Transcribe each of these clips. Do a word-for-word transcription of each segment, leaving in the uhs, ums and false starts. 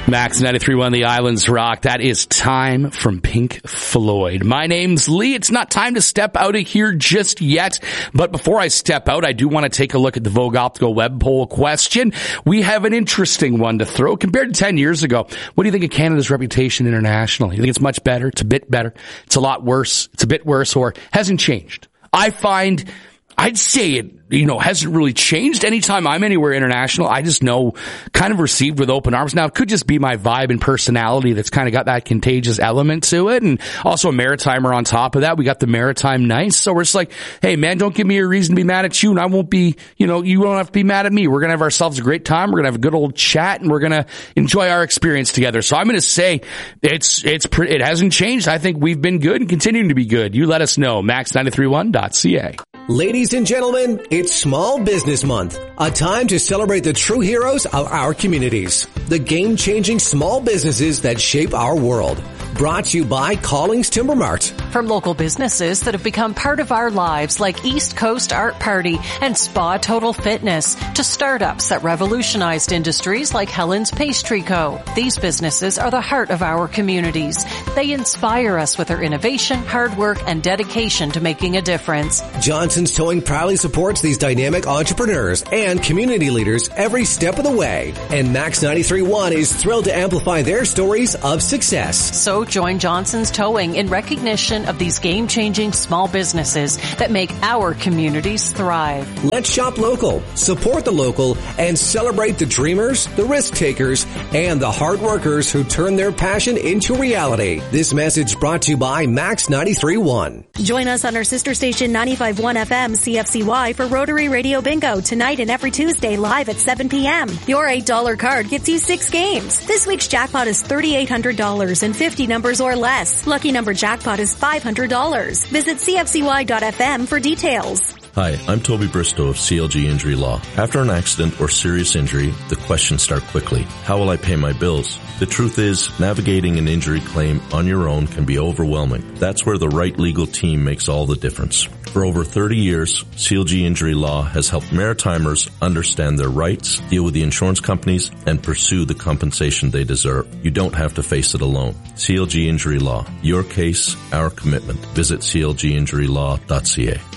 Max ninety-three point one, The Islands Rock. That is Time from Pink Floyd. My name's Lee. It's not time to step out of here just yet. But before I step out, I do want to take a look at the Vogue Optical web poll question. We have an interesting one to throw. Compared to ten years ago, what do you think of Canada's reputation internationally? You think it's much better? It's a bit better? It's a lot worse? It's a bit worse, or hasn't changed? I find, I'd say it, you know, hasn't really changed. Anytime I'm anywhere international, I just know kind of received with open arms. Now, it could just be my vibe and personality that's kind of got that contagious element to it. And also a Maritimer on top of that. We got the Maritime Nice. So we're just like, hey, man, don't give me a reason to be mad at you. And I won't be, you know, you won't have to be mad at me. We're going to have ourselves a great time. We're going to have a good old chat and we're going to enjoy our experience together. So I'm going to say it's, it's, it hasn't changed. I think we've been good and continuing to be good. You let us know. max nine three one dot c a. Ladies and gentlemen, it's Small Business Month, a time to celebrate the true heroes of our communities, the game-changing small businesses that shape our world. Brought to you by Callings Timber Mart. From local businesses that have become part of our lives like East Coast Art Party and Spa Total Fitness, to startups that revolutionized industries like Helen's Pastry Co. These businesses are the heart of our communities. They inspire us with their innovation, hard work, and dedication to making a difference. Johnson's Towing proudly supports these dynamic entrepreneurs and community leaders every step of the way. And Max ninety-three point one is thrilled to amplify their stories of success. So join Johnson's Towing in recognition of these game-changing small businesses that make our communities thrive. Let's shop local, support the local, and celebrate the dreamers, the risk takers, and the hard workers who turn their passion into reality. This message brought to you by Max ninety-three point one. Join us on our sister station ninety-five point one F M C F C Y for Rotary Radio Bingo tonight and every Tuesday live at seven p.m. Your eight dollar card gets you six games. This week's jackpot is three thousand eight hundred dollars and fifty numbers or less. Lucky number jackpot is five hundred dollars. Visit c f c y dot f m for details. Hi, I'm Toby Bristow of C L G Injury Law. After an accident or serious injury, the questions start quickly. How will I pay my bills? The truth is, navigating an injury claim on your own can be overwhelming. That's where the right legal team makes all the difference. For over thirty years, C L G Injury Law has helped Maritimers understand their rights, deal with the insurance companies, and pursue the compensation they deserve. You don't have to face it alone. C L G Injury Law. Your case, our commitment. Visit c l g injury law dot c a.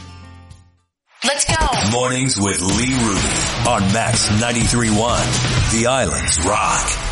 Let's go. Mornings with Lee Ruby on Max ninety-three point one. The Islands Rock.